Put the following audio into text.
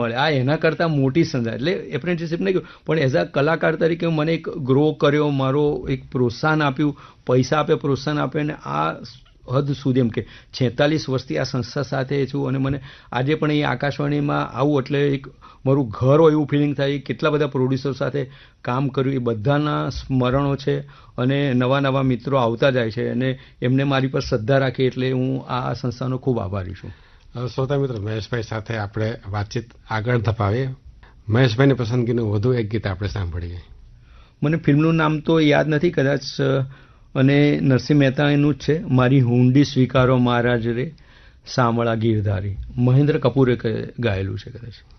મળે. આ એના કરતાં મોટી સંસ્થા. એટલે એપ્રેન્ટિસશીપ નહીં કહ્યું, પણ એઝ અ કલાકાર તરીકે મને એક ગ્રો કર્યો, મારો એક પ્રોત્સાહન આપ્યું, પૈસા આપે, પ્રોત્સાહન આપે, અને આ હદ સુધી એમ કે 46 વર્ષથી આ સંસ્થા સાથે છું. અને મને આજે પણ અહીં આકાશવાણીમાં આવું એટલે એક મારું ઘર હોય એવું ફિલિંગ થાય. કેટલા બધા પ્રોડ્યુસર સાથે કામ કર્યું, એ બધાના સ્મરણો છે, અને નવા નવા મિત્રો આવતા જાય છે, અને એમને મારી પર શ્રદ્ધા રાખી, એટલે હું આ સંસ્થાનો ખૂબ આભારી છું. શ્રોતા મિત્રો, મહેશભાઈ સાથે આપણે વાતચીત આગળ ધપાવીએ. મહેશભાઈની પસંદગીનું વધુ એક ગીત આપણે સાંભળીએ. મને ફિલ્મનું નામ તો યાદ નથી કદાચ, અને નરસિંહ મહેતાનું જ છે. મારી હુંડી સ્વીકારો મહારાજ રે, સાંભળા ગીરધારી. મહેન્દ્ર કપૂરે ગાયેલું છે કદાચ.